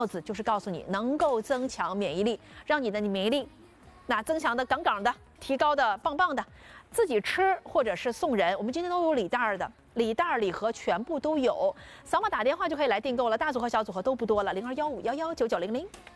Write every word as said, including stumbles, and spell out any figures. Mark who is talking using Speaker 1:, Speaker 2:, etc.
Speaker 1: 帽子就是告诉你能够增强免疫力，让你的免疫力那增强的杠杠的，提高的棒棒的。自己吃或者是送人，我们今天都有礼袋的，礼袋礼盒全部都有。扫码打电话就可以来订购了，大组合小组合都不多了，零二幺五幺幺九九零零。